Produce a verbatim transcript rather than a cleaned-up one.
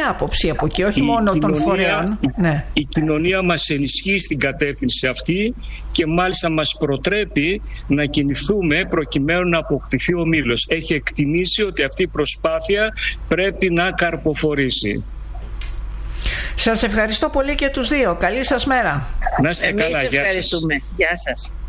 μια άποψη από εκεί, όχι η μόνο κοινωνία, των φορέων. Ναι. Η κοινωνία μας ενισχύει στην κατεύθυνση αυτή και μάλιστα μας προτρέπει να κινηθούμε προκειμένου να αποκτηθεί ο μήλος. Έχει εκτιμήσει ότι αυτή η προσπάθεια πρέπει να καρποφορήσει. Σας ευχαριστώ πολύ και τους δύο. Καλή σας μέρα. Να είστε καλά. Εμείς ευχαριστούμε. Γεια σας.